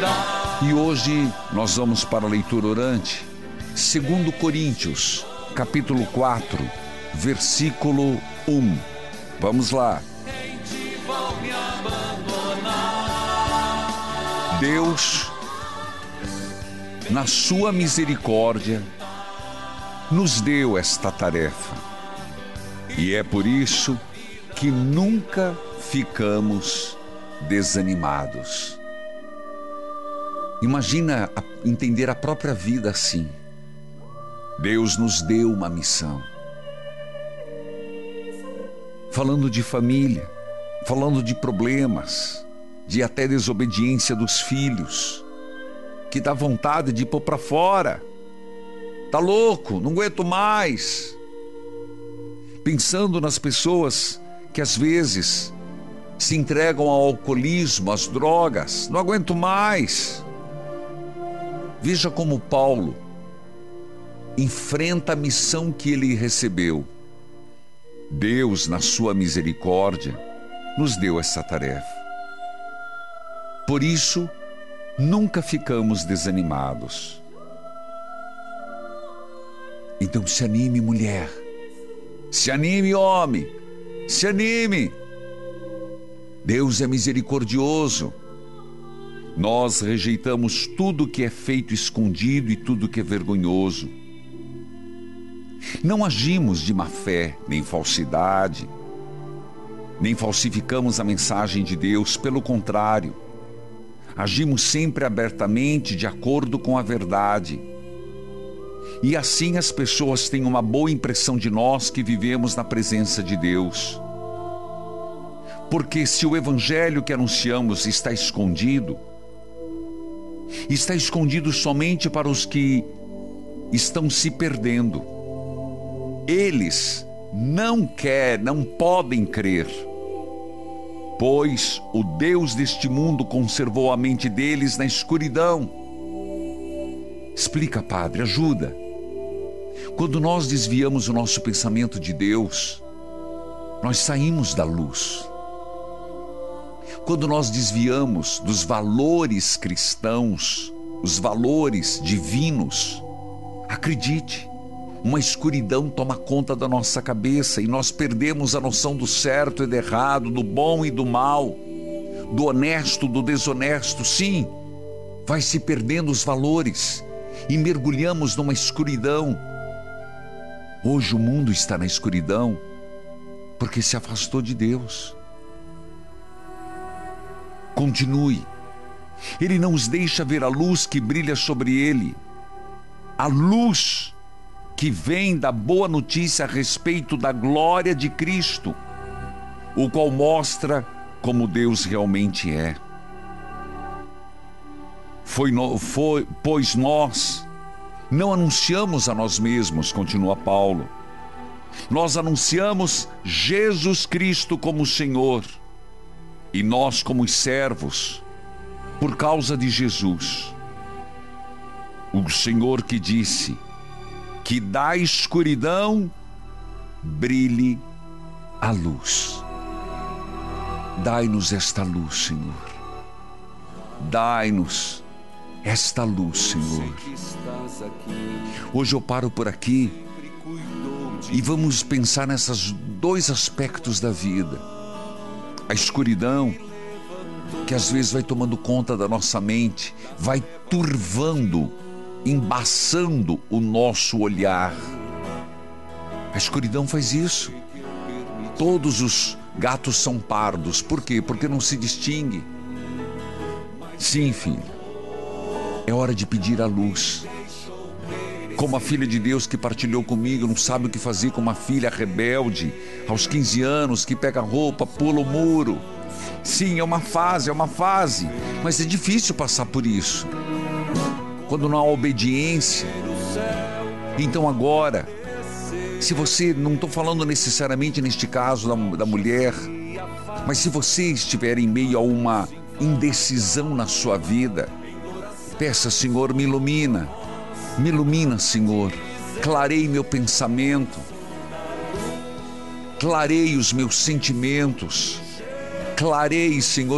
E hoje nós vamos para a leitura orante, 2 Coríntios, capítulo 4, versículo 1. Vamos lá. Deus, na sua misericórdia, nos deu esta tarefa. E é por isso que nunca ficamos desanimados. Imagina entender a própria vida assim. Deus nos deu uma missão. Falando de família, falando de problemas, de até desobediência dos filhos, que dá vontade de pôr para fora. Tá louco, não aguento mais. Pensando nas pessoas que às vezes se entregam ao alcoolismo, às drogas, não aguento mais. Veja como Paulo enfrenta a missão que ele recebeu. Deus, na sua misericórdia, nos deu essa tarefa. Por isso, nunca ficamos desanimados. Então se anime, mulher. Se anime, homem. Se anime. Deus é misericordioso. Nós rejeitamos tudo que é feito escondido e tudo que é vergonhoso. Não agimos de má fé, nem falsidade, nem falsificamos a mensagem de Deus. Pelo contrário, agimos sempre abertamente de acordo com a verdade. E assim as pessoas têm uma boa impressão de nós que vivemos na presença de Deus. Porque se o evangelho que anunciamos está escondido somente para os que estão se perdendo. Eles não podem crer, pois o Deus deste mundo conservou a mente deles na escuridão. Explica, padre, ajuda. Quando nós desviamos o nosso pensamento de Deus, nós saímos da luz. Quando nós desviamos dos valores cristãos, os valores divinos, acredite, uma escuridão toma conta da nossa cabeça e nós perdemos a noção do certo e do errado, do bom e do mal, do honesto, do desonesto. Sim, vai se perdendo os valores e mergulhamos numa escuridão. Hoje o mundo está na escuridão porque se afastou de Deus. Continue. Ele não os deixa ver a luz que brilha sobre ele. A luz que vem da boa notícia a respeito da glória de Cristo, o qual mostra como Deus realmente é. Pois nós não anunciamos a nós mesmos, continua Paulo. Nós anunciamos Jesus Cristo como Senhor. E nós como servos, por causa de Jesus. O Senhor que disse que da escuridão brilhe a luz. Dai-nos esta luz, Senhor. Dai-nos esta luz, Senhor. Hoje eu paro por aqui e vamos pensar nesses dois aspectos da vida. A escuridão, que às vezes vai tomando conta da nossa mente, vai turvando, embaçando o nosso olhar. A escuridão faz isso. Todos os gatos são pardos. Por quê? Porque não se distingue. Sim, filho, é hora de pedir a luz. Como a filha de Deus que partilhou comigo, não sabe o que fazer com uma filha rebelde, aos 15 anos, que pega roupa, pula o muro. Sim, é uma fase, mas é difícil passar por isso. Quando não há obediência. Então agora, se você, não estou falando necessariamente neste caso da mulher, mas se você estiver em meio a uma indecisão na sua vida, peça: Senhor, me ilumina, Senhor, clareie meu pensamento, clareie os meus sentimentos, clareie, Senhor,